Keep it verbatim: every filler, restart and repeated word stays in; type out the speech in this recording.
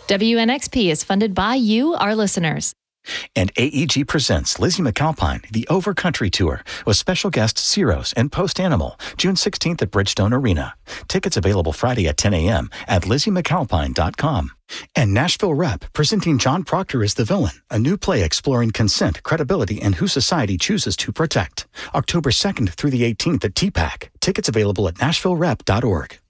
W N X P is funded by you, our listeners. And A E G presents Lizzie McAlpine, the Overcountry Tour, with special guests Ciros and Post Animal, June sixteenth at Bridgestone Arena. Tickets available Friday at ten a.m. at lizzie mcalpine dot com. And Nashville Rep, presenting John Proctor as the Villain, a new play exploring consent, credibility, and who society chooses to protect. October second through the eighteenth at T PAC. Tickets available at nashville rep dot org.